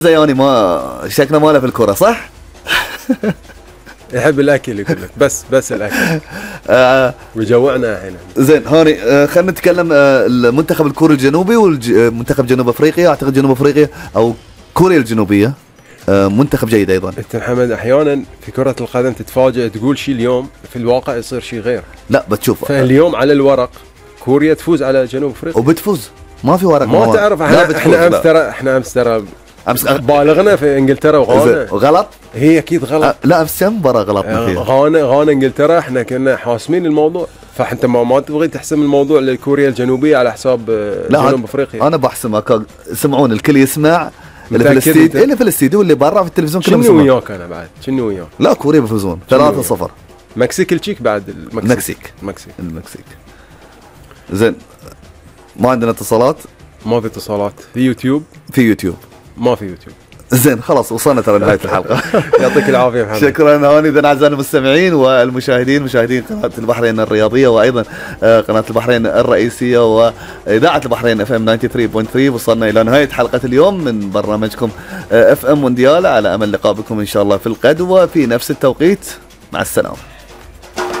زياني ما شكله ماله في الكرة صح؟ يحب الاكل يقول لك بس الاكل ويجوعنا هنا. زين هاني خلينا نتكلم المنتخب الكوري الجنوبي والمنتخب جنوب افريقيا. اعتقد جنوب افريقيا او كوريا الجنوبيه منتخب جيد ايضا. انت محمد احيانا في كرة القدم تتفاجئ تقول شيء اليوم في الواقع يصير شيء غير. لا بتشوف فاليوم على الورق كوريا تفوز على جنوب افريقيا وبتفوز، ما في ورق ما تعرف. احنا امس ترى بالغنا في انجلترا وغانا. غلط هي اكيد غلط. لا امس كم مباراه غلطنا فيها. غانا انجلترا احنا كنا حاسمين الموضوع، فانت ما تبغي تحسم الموضوع لكوريا الجنوبيه على حساب جنوب افريقيا. انا بحسم سمعون الكل يسمع اللي في الاستديو، اللي في الاستديو واللي برا في التلفزيون كلهم يسمعون. شنو وياك انا بعد شنو وياك؟ لا كوريا بيفوزون 3-0. مكسيك التشيك بعد المكسيك. زين ما عندنا اتصالات. ما في اتصالات. في يوتيوب ما في يوتيوب. زين خلاص وصلنا ترى نهاية الحلقة. يعطيك العافية محمد. شكرا هاني. إذا أعزائنا المستمعين والمشاهدين مشاهدين قناة البحرين الرياضية وأيضا قناة البحرين الرئيسية وإذاعة البحرين FM 93.3 وصلنا إلى نهاية حلقة اليوم من برنامجكم FM مونديال. على أمل لقاء بكم إن شاء الله في القدوة في نفس التوقيت. مع السلامة.